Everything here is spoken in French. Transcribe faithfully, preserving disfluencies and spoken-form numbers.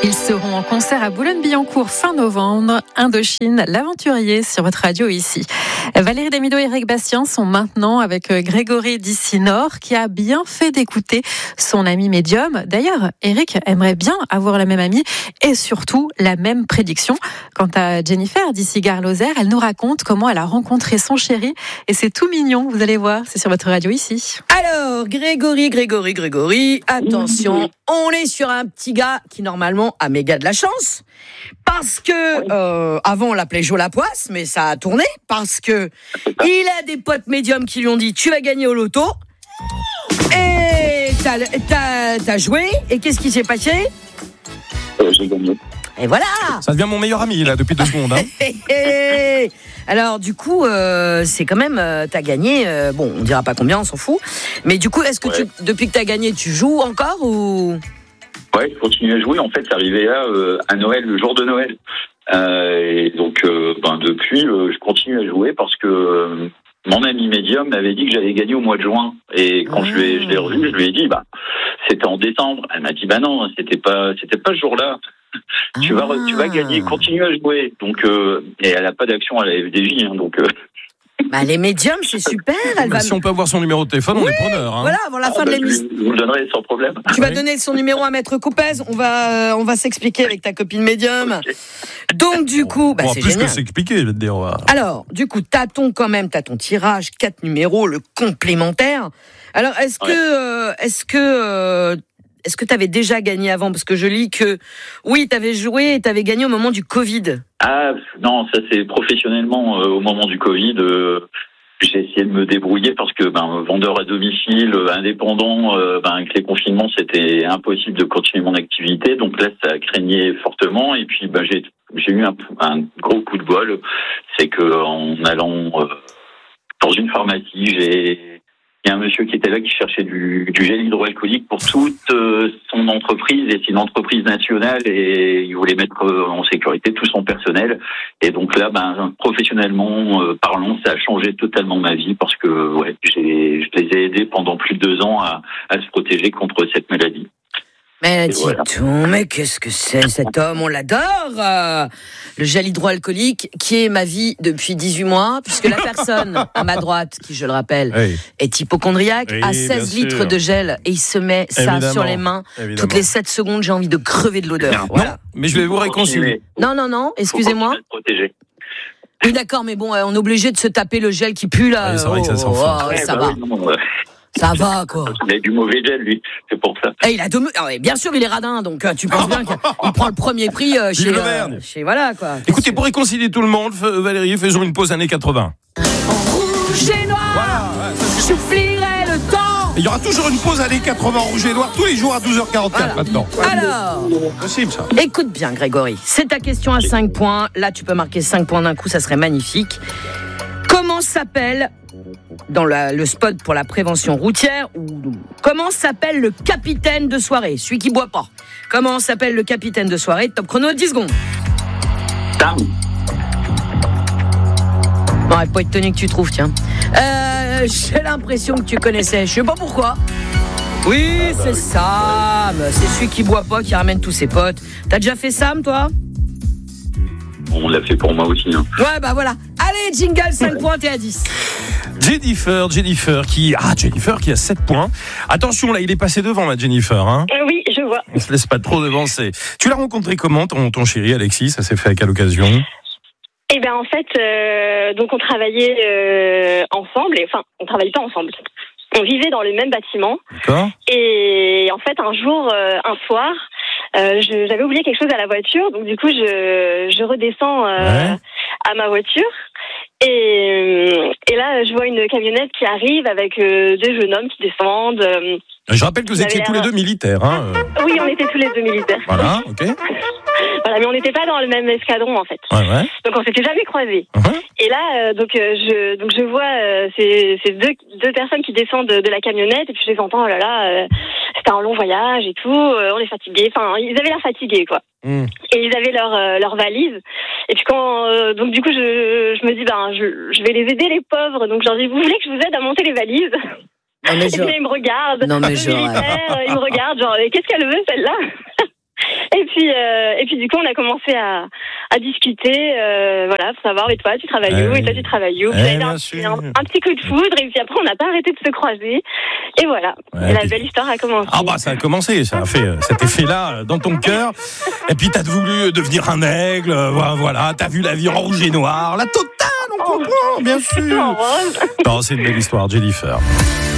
Ils seront en concert à Boulogne-Billancourt fin novembre. Indochine, l'aventurier sur votre radio ici. Valérie Damido et Eric Bastien sont maintenant avec Grégory d'ici Nord qui a bien fait d'écouter son ami médium. D'ailleurs, Eric aimerait bien avoir la même amie et surtout la même prédiction. Quant à Jennifer d'ici Gare-Lozère, elle nous raconte comment elle a rencontré son chéri et c'est tout mignon, vous allez voir, c'est sur votre radio ici. Alors, Grégory, Grégory, Grégory, attention, on est sur un petit gars qui normalement a méga de la chance, parce que euh, avant on l'appelait Jo Lapoisse, mais ça a tourné, parce que il a des potes médiums qui lui ont dit tu vas gagner au loto, et t'as, t'as, t'as joué, et qu'est-ce qui s'est passé ? euh, J'ai gagné. Et voilà. Ça devient mon meilleur ami là depuis deux secondes. Hein. Alors du coup, euh, c'est quand même, euh, t'as gagné. Euh, bon, on dira pas combien, on s'en fout. Mais du coup, est-ce que ouais. tu, depuis que t'as gagné, tu joues encore ou ? Ouais, je continue à jouer. En fait, c'est arrivé là euh, à Noël, le jour de Noël. Euh, et donc, euh, ben depuis, euh, je continue à jouer parce que euh, mon ami médium m'avait dit que j'allais gagner au mois de juin. Et quand ah. je l'ai, je l'ai revu, je lui ai dit, bah, c'était en décembre. Elle m'a dit, bah non, c'était pas, c'était pas ce jour-là. Ah. Tu vas, tu vas gagner. Continue à jouer. Donc, euh, et elle a pas d'action à la F D J, hein, donc. Euh, Bah, les médiums, c'est super. Elle bah, va... Si on peut avoir son numéro de téléphone, oui, on est preneur. Hein. Voilà, avant la ah, fin bah, de l'émission. Je vous le donnerai sans problème. Tu vas oui. donner son numéro à Maître Coupez. On va, euh, on va s'expliquer avec ta copine médium. Okay. Donc, du coup, bah, bon, c'est plus génial. que s'expliquer, je vais te dire. Ouais. Alors, du coup, t'as ton, quand même, t'as ton tirage, quatre numéros, le complémentaire. Alors, est-ce ouais. que, euh, est-ce que, euh, est-ce que t'avais déjà gagné avant ? Parce que je lis que, oui, t'avais joué et t'avais gagné au moment du Covid. Ah, non, ça c'est professionnellement, euh, au moment du Covid. Euh, J'ai essayé de me débrouiller parce que ben vendeur à domicile, indépendant, euh, ben avec les confinements, c'était impossible de continuer mon activité. Donc là, ça craignait fortement. Et puis ben j'ai j'ai eu un, un gros coup de bol, c'est que en allant euh, dans une pharmacie, j'ai il y a un monsieur qui était là qui cherchait du, du gel hydroalcoolique pour toute euh, son entreprise, et c'est une entreprise nationale et il voulait mettre euh, en sécurité tout son personnel. Et donc là, ben professionnellement euh, parlant, ça a changé totalement ma vie parce que ouais, j'ai, je les ai aidés pendant plus de deux ans à, à se protéger contre cette maladie. Mais dis voilà. donc, mais qu'est-ce que c'est cet homme ? On l'adore euh, le gel hydroalcoolique, qui est ma vie depuis dix-huit mois, puisque la personne à ma droite, qui je le rappelle, oui. est hypocondriaque, oui, a seize litres de gel, et il se met ça évidemment, sur les mains. Évidemment. Toutes les sept secondes, j'ai envie de crever de l'odeur. Voilà. Non, mais je vais vous réconcilier. Non, non, non, excusez-moi. Oui, d'accord, mais bon, on est obligé de se taper le gel qui pue, là. Oui, c'est vrai oh, que ça s'en fout. Oh, ouais, ça bah va. Oui, non, ouais. Ça va, quoi. Il a du mauvais gel, lui. C'est pour ça. Et il a de... ah ouais, bien sûr, il est radin, donc tu penses bien qu'il prend le premier prix euh, chez, euh, chez... Voilà, quoi. Écoutez, sûr. Pour réconcilier tout le monde, Valérie, faisons une pause années quatre-vingts. En rouge et noir, voilà, ouais, j'oublierai le temps. Il y aura toujours une pause années quatre-vingts en rouge et noir, tous les jours à douze heures quarante-quatre, voilà. Maintenant. Alors, possible, ça. Écoute bien, Grégory. C'est ta question à cinq points. Là, tu peux marquer cinq points d'un coup, ça serait magnifique. Comment s'appelle... dans la, le spot pour la prévention routière, ou comment s'appelle le capitaine de soirée, celui qui boit pas. Comment s'appelle le capitaine de soirée ? Top chrono, dix secondes. Sam. Bon, elle peut être tenue que tu trouves, tiens. Euh, j'ai l'impression que tu connaissais, je sais pas pourquoi. Oui, c'est Sam. C'est celui qui boit pas, qui ramène tous ses potes. T'as déjà fait Sam, toi ? On l'a fait pour moi aussi. Hein. Ouais, bah voilà. Allez, jingle, cinq points, t'es à dix. Jennifer, Jennifer qui ah Jennifer qui a sept points. Attention là, il est passé devant là, Jennifer. Hein. Euh, oui, je vois. On se laisse pas trop devancer. Tu l'as rencontré comment ton ton chéri Alexis ? Ça s'est fait à quelle occasion ? Eh ben en fait, euh, donc on travaillait euh, ensemble. Et, enfin, on travaillait pas ensemble. On vivait dans le même bâtiment. D'accord. Et en fait, un jour, euh, un soir. Euh, je, j'avais oublié quelque chose à la voiture, donc du coup je, je redescends euh, ouais. à ma voiture et, et là je vois une camionnette qui arrive avec euh, deux jeunes hommes qui descendent. Euh, je rappelle que vous étiez tous les deux militaires. Hein. Oui, on était tous les deux militaires. Voilà, ok. Voilà, mais on n'était pas dans le même escadron en fait. Ouais, ouais. Donc on s'était jamais croisés. Uh-huh. Et là, euh, donc euh, je donc je vois euh, ces, ces deux deux personnes qui descendent de, de la camionnette et puis je les entends. Oh là là, euh, c'était un long voyage et tout. Euh, on est fatigués. Enfin, ils avaient l'air fatigués quoi. Mm. Et ils avaient leur euh, leur valise. Et puis quand euh, donc du coup je je me dis ben je je vais les aider les pauvres. Donc je leur dis vous voulez que je vous aide à monter les valises? Non, mais et puis là, ils me regardent. Non mais je. Ils me regardent genre qu'est-ce qu'elle veut celle-là? Et puis puis, euh, et puis du coup, on a commencé à, à discuter, euh, voilà, pour savoir, et toi, tu travailles eh où, oui. et toi, tu travailles où. Eh, Puis, il y a bien un, sûr. un, un petit coup de foudre, et puis après, on n'a pas arrêté de se croiser. Et voilà, Ouais, et la puis- belle histoire a commencé. Ah bah ça a commencé, ça a fait euh, cet effet-là euh, dans ton cœur. Et puis t'as voulu devenir un aigle, euh, voilà, voilà, t'as vu la vie en rouge et noir, la totale, on comprend, bien sûr. En rose. Non, c'est une belle histoire, Jennifer.